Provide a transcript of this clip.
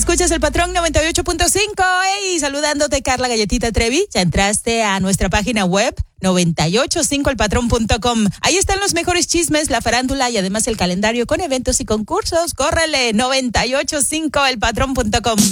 Escuchas El Patrón 98.5. Hey, saludándote, Carla Galletita Trevi. Ya entraste a nuestra página web 985elpatrón.com. Ahí están los mejores chismes, la farándula y además el calendario con eventos y concursos. Córrele, 985elpatrón.com.